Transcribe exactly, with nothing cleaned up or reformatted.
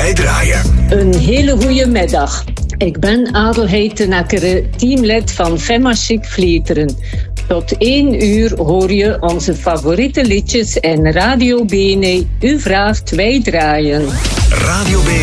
Wij Draaien. Een hele goede middag. Ik ben Adelheid de Nakkere, teamlid van Femma Chic Vlieteren. Tot één uur hoor je onze favoriete liedjes en Radio Bene. U vraagt Wij Draaien. Radio Bene.